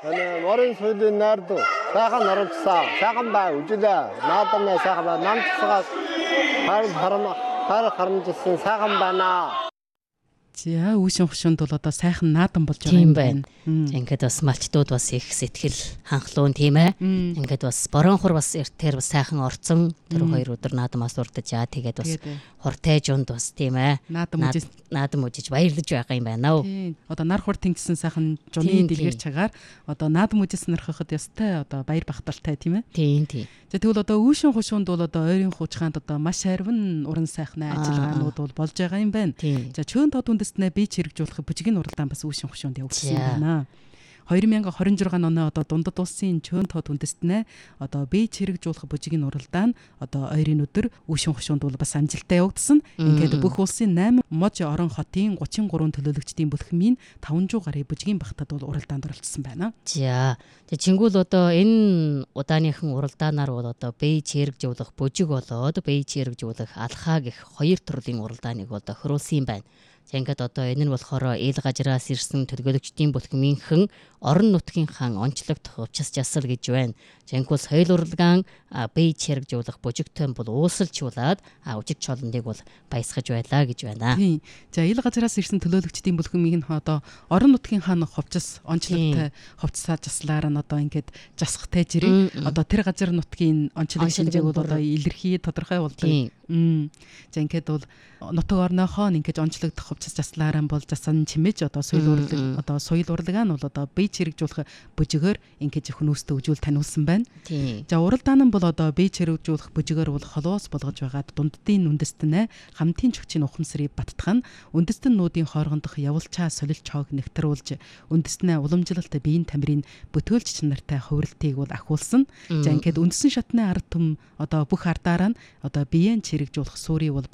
таны морин соёлын найрд сайхан оруулсан. Сайхан бай үжилээ. Наадамнаа сайхан бай. Намцгаас харамжсан сайхан байна. За үүшин хушуунд бол одоо сайхан наадан болж байгаа юм байна. Ингээд бас малчдууд бас их сэтгэл ханхлуун тийм ээ. Ингээд бас боронхор бас эртээр бас сайхан орцсон. Тэр хоёр өдөр наадамаас урдаж тэгээд бас хуртайж унд бас тийм ээ. Наадам үжиж баярлаж байгаа юм байна уу. Одоо нар хур тэнгисэн сайхан жуны дэлгэр чагаар одоо наадам үжис нархахад ястай одоо баяр багталтай тийм ээ. Тийм. За тэгвэл одоо үүшин хушуунд бол одоо ойрын хуучгаанд одоо маш арвин уран сайхны ажиллагаанууд бол болж байгаа юм байна. За чөөн тод үндэстнээ бие хэрэгжүүлэх бүжгийн уралдаан бас үүшин хушуунд явагдсан байна. 2026 оны одоо дундад улсын чөөн тод үндэстнээ одоо бие хэрэгжүүлэх бүжгийн уралдаан одоо ойрын өдөр үүшин хушуунд бол бас амжилттай явагдсан. Ингээд бүх улсын 8 мож орон хотын 33 төлөөлөгчдийн бүлхмийн 500 гаруй бүжгийн багтад бол уралдаанд оролцсон байна. За чингүүл одоо энэ удааныхан уралдаанаар бол одоо бие хэрэгжүүлэх бүжиг болоод бие хэрэгжүүлэх алхаа гэх хоёр төрлийн уралдааныг бол тохируулсан юм байна. Ингээд одоо энэ нь болохоор ил гажраас ирсэн төлөөлөгчдийн бүлхмийнхэн орон нутгийнхаа онцлогдох хувцас жасал гэж байна. Жинхэнэ соёл урлагаан бие хэрэгжүүлэх бүжигтэй бол уусалжуулаад үжиг чолондыг бол баясгаж байлаа гэж байна. За ил гажраас ирсэн төлөөлөгчдийн бүлхмийн одоо орон нутгийнхаа хувцас онцлогтой хувцасаа заслаар нь одоо ингээд жасахтай жирийн одоо тэр газар нутгийн онцлог шинжээг бол одоо илэрхий тодорхой болдог. За ингээд бол нутаг орнохоо ингээд онцлогдох хувцас заслаараа бол засан чимэж одоо соёл урлагаа нь бол одоо бие хэрэгжүүлэх бүжигээр ингээд хүмүүстээ үжүүл таниулсан байна. За уралдаан нь бол одоо бие хэрэгжүүлэх бүжигээр бол холоос болгож байгаад дунддын үндэстнээ хамтын чөгчийн ухамсарыг баттгах нь үндэстнүүдийн хоорондох явуулчаа солилт чоог нэгтрүүлж үндэстнээ уламжлалт биеийн тамирын бүтөөлч чанартай хувирлтыг бол ахиулсан. За ингээд үндсэн шатны ард түм одоо бүх ардаараа нь одоо биеийн хэрэгжүүлэх суурийг бол